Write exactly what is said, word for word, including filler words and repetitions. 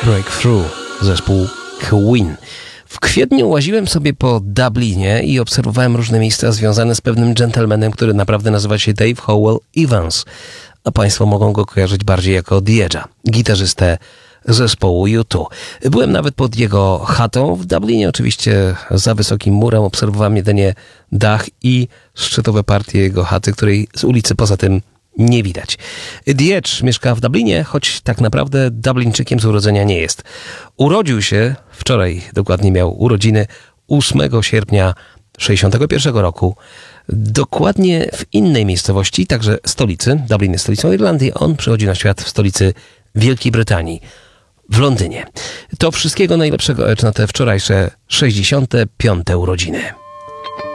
Breakthrough, zespół Queen. W kwietniu łaziłem sobie po Dublinie i obserwowałem różne miejsca związane z pewnym gentlemanem, który naprawdę nazywa się Dave Howell Evans, a państwo mogą go kojarzyć bardziej jako Diege'a, gitarzystę zespołu U dwa. Byłem nawet pod jego chatą w Dublinie, oczywiście za wysokim murem, obserwowałem jedynie dach i szczytowe partie jego chaty, której z ulicy poza tym nie widać. Diege mieszka w Dublinie, choć tak naprawdę Dublińczykiem z urodzenia nie jest. Urodził się, wczoraj dokładnie miał urodziny, ósmego sierpnia sześćdziesiątego pierwszego roku, dokładnie w innej miejscowości, także stolicy, Dublin jest stolicą Irlandii, on przychodzi na świat w stolicy Wielkiej Brytanii, w Londynie. To wszystkiego najlepszego na te wczorajsze sześćdziesiąte piąte urodziny.